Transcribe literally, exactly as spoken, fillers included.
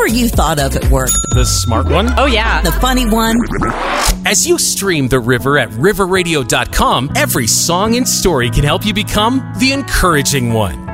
Whatever you thought of at work. The smart one? Oh, yeah. The funny one. As you stream The River at river radio dot com, every song and story can help you become the encouraging one.